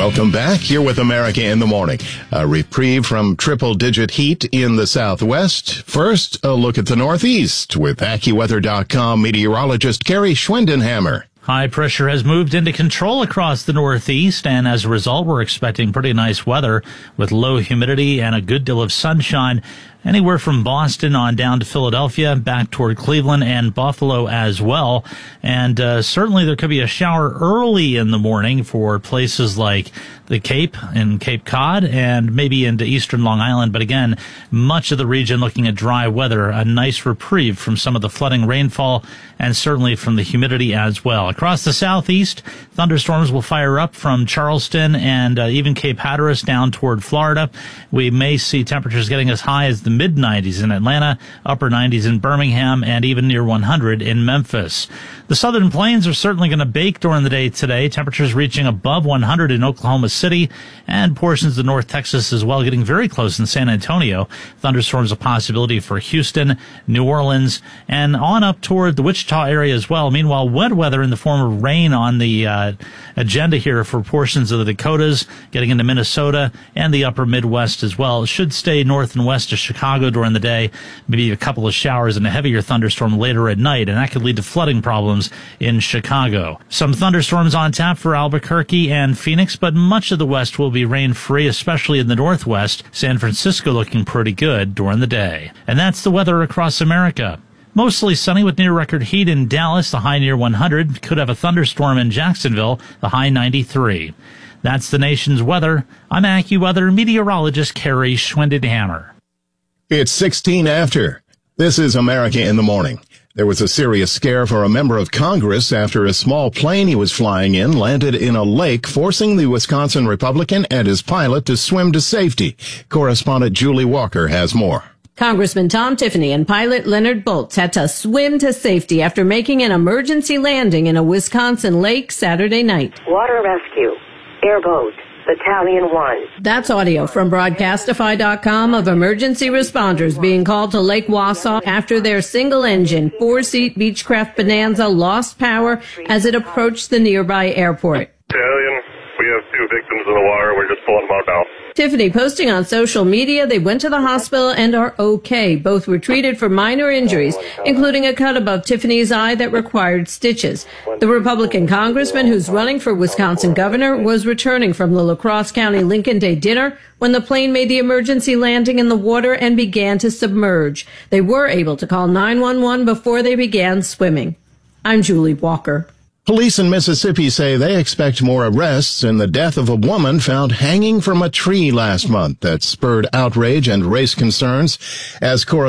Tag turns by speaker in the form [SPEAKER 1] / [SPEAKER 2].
[SPEAKER 1] Welcome back. You're with America in the Morning. A reprieve from triple-digit heat in the Southwest. First, a look at the Northeast with AccuWeather.com meteorologist Carrie Schwendenhammer.
[SPEAKER 2] High pressure has moved into control across the Northeast, and as a result, we're expecting pretty nice weather with low humidity and a good deal of sunshine anywhere from Boston on down to Philadelphia, back toward Cleveland and Buffalo as well. And certainly there could be a shower early in the morning for places like the Cape and Cape Cod and maybe into eastern Long Island. But again, much of the region looking at dry weather, a nice reprieve from some of the flooding rainfall and certainly from the humidity as well. Across the southeast, thunderstorms will fire up from Charleston and even Cape Hatteras down toward Florida. We may see temperatures getting as high as the mid-90s in Atlanta, upper 90s in Birmingham, and even near 100 in Memphis. The southern plains are certainly going to bake during the day today, temperatures reaching above 100 in Oklahoma City and portions of North Texas as well, getting very close in San Antonio. Thunderstorms a possibility for Houston, New Orleans, and on up toward the Wichita area as well. Meanwhile, wet weather in the form of rain on the agenda here for portions of the Dakotas, getting into Minnesota and the upper Midwest as well. It should stay north and west of Chicago during the day, maybe a couple of showers and a heavier thunderstorm later at night, and that could lead to flooding problems in Chicago. Some thunderstorms on tap for Albuquerque and Phoenix, but much of the west will be rain-free, especially in the northwest. San Francisco looking pretty good during the day. And that's the weather across America. Mostly sunny with near-record heat in Dallas, the high near 100. Could have a thunderstorm in Jacksonville, the high 93. That's the nation's weather. I'm AccuWeather meteorologist Carrie Schwendenhammer.
[SPEAKER 1] It's 16 after. This is America in the Morning. There was a serious scare for a member of Congress after a small plane he was flying in landed in a lake, forcing the Wisconsin Republican and his pilot to swim to safety. Correspondent Julie Walker has more.
[SPEAKER 3] Congressman Tom Tiffany and pilot Leonard Boltz had to swim to safety after making an emergency landing in a Wisconsin lake Saturday night.
[SPEAKER 4] Water rescue, airboat, Battalion 1.
[SPEAKER 3] That's audio from Broadcastify.com of emergency responders being called to Lake Wausau after their single-engine, four-seat Beechcraft Bonanza lost power as it approached the nearby airport.
[SPEAKER 5] Battalion, we have 2 victims in the water. We're just pulling them out now.
[SPEAKER 3] Tiffany posting on social media they went to the hospital and are okay. Both were treated for minor injuries, including a cut above Tiffany's eye that required stitches. The Republican congressman who's running for Wisconsin governor was returning from the La Crosse County Lincoln Day dinner when the plane made the emergency landing in the water and began to submerge. They were able to call 911 before they began swimming. I'm Julie Walker.
[SPEAKER 1] Police in Mississippi say they expect more arrests in the death of a woman found hanging from a tree last month that spurred outrage and raised concerns as